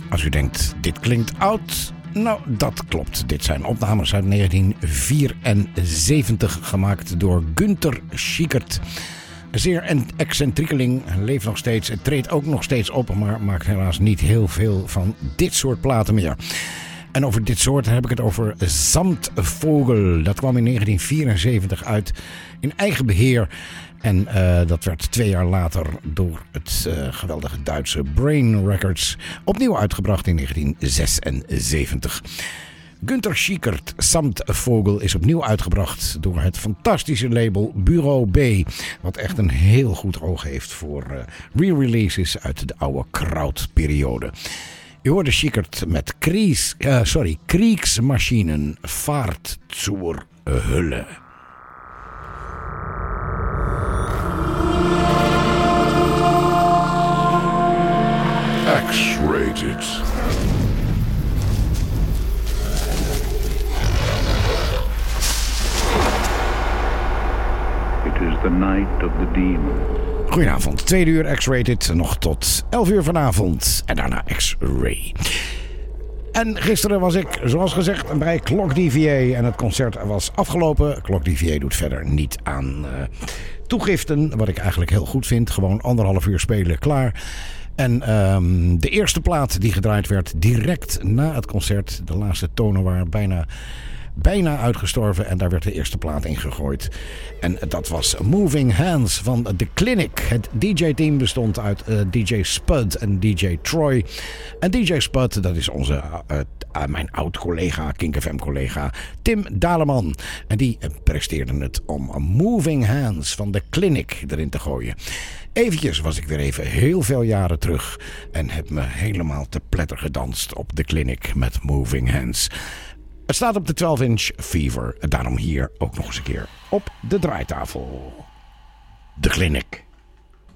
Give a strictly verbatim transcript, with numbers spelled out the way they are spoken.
Als u denkt, dit klinkt oud, nou, dat klopt. Dit zijn opnames uit negentien vierenzeventig gemaakt door Günter Schickert. Een zeer excentriekeling, leeft nog steeds, treedt ook nog steeds op, maar maakt helaas niet heel veel van dit soort platen meer. En over dit soort heb ik het over Samtvogel. Dat kwam in negentien vierenzeventig uit in eigen beheer. En uh, dat werd twee jaar later door het uh, geweldige Duitse Brain Records opnieuw uitgebracht in negentien zesenzeventig. Günter Schickert, Samtvogel, is opnieuw uitgebracht door het fantastische label Bureau B. Wat echt een heel goed oog heeft voor uh, re-releases uit de oude Kraut-periode. U hoorde Schickert met Kries, uh, sorry, Kriegsmaschinen, Fahrt zur Hölle. X-rated. It is the night of the demon. Goedenavond, tweede uur X-rated, nog tot elf uur vanavond en daarna X-ray. En gisteren was ik, zoals gezegd, bij Clock D V A en het concert was afgelopen. Clock D V A doet verder niet aan uh, toegiften, wat ik eigenlijk heel goed vind. Gewoon anderhalf uur spelen, klaar. En um, de eerste plaat die gedraaid werd direct na het concert, de laatste tonen waren bijna... Bijna uitgestorven en daar werd de eerste plaat in gegooid. En dat was Moving Hands van The Clinic. Het D J-team bestond uit uh, D J Spud en D J Troy. En D J Spud, dat is onze, uh, uh, mijn oud-collega, Kink F M-collega Tim Daleman. En die uh, presteerden het om Moving Hands van The Clinic erin te gooien. Eventjes was ik weer even heel veel jaren terug en heb me helemaal te pletter gedanst op The Clinic met Moving Hands. Het staat op de twaalf inch Fever. Daarom hier ook nog eens een keer op de draaitafel. The Clinic.